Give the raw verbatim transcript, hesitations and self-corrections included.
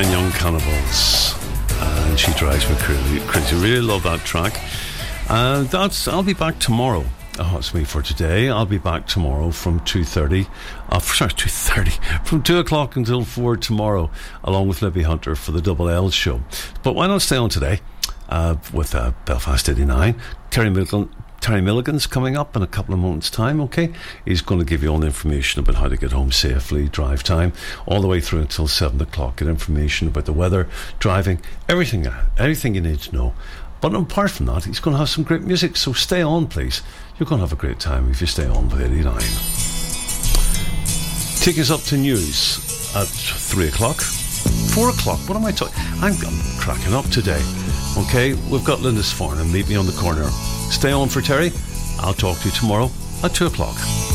Fine Young Cannibals, and She Drives Me Crazy. Crazy. Really love that track. And that's. I'll be back tomorrow. Oh, that's me for today. I'll be back tomorrow from two thirty. Uh, sorry, two thirty. From two o'clock until four tomorrow, along with Libby Hunter for the Double L show. But why not stay on today uh, with uh, Belfast eighty-nine? Terry Milligan. Terry Milligan's coming up in a couple of moments' time, okay? He's going to give you all the information about how to get home safely, drive time, all the way through until seven o'clock. Get information about the weather, driving, everything, everything you need to know. But apart from that, he's going to have some great music, so stay on, please. You're going to have a great time if you stay on with eighty-nine. Take us up to news at three o'clock. four o'clock, what am I talking? I'm, I'm cracking up today. Okay, we've got Lindisfarne and Meet Me on the Corner. Stay on for Terry. I'll talk to you tomorrow at two o'clock.